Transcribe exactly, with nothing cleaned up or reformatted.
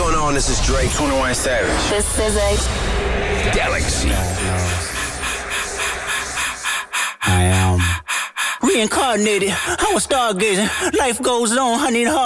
going on? This is Drake. twenty-one Savage. This is a Galaxy. I am reincarnated. I was stargazing. Life goes on. I need a